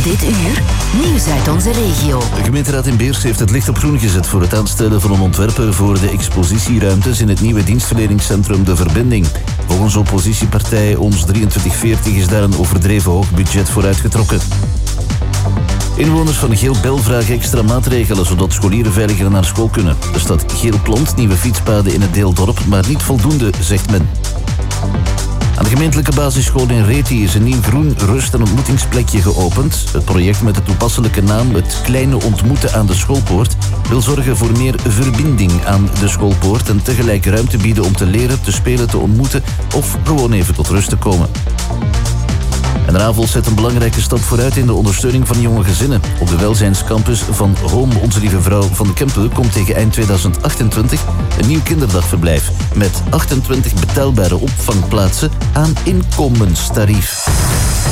Dit uur, nieuws uit onze regio. De gemeenteraad in Beers heeft het licht op groen gezet voor het aanstellen van een ontwerper voor de expositieruimtes in het nieuwe dienstverleningscentrum De Verbinding. Volgens oppositiepartij Ons 2340 is daar een overdreven hoog budget voor uitgetrokken. Inwoners van Geel-Bel vragen extra maatregelen zodat scholieren veiliger naar school kunnen. Er staat geel plant, nieuwe fietspaden in het deeldorp, maar niet voldoende, zegt men. Aan de gemeentelijke basisschool in Reti is een nieuw groen rust- en ontmoetingsplekje geopend. Het project met de toepasselijke naam Het Kleine Ontmoeten aan de Schoolpoort wil zorgen voor meer verbinding aan de schoolpoort en tegelijk ruimte bieden om te leren, te spelen, te ontmoeten of gewoon even tot rust te komen. En Ravels zet een belangrijke stap vooruit in de ondersteuning van jonge gezinnen. Op de welzijnscampus van Home Onze Lieve Vrouw van de Kempen komt tegen eind 2028 een nieuw kinderdagverblijf met 28 betaalbare opvangplaatsen aan inkomenstarief.